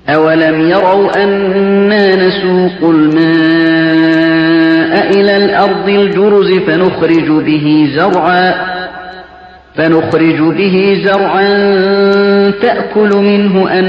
أَوَلَمْ يَرَوْا أَنَّا نَسُوقُ الْمَاءَ إِلَى الْأَرْضِ الْجُرُزِ فَنُخْرِجُ بِهِ زَرْعًا تَأْكُلُ مِنْهُ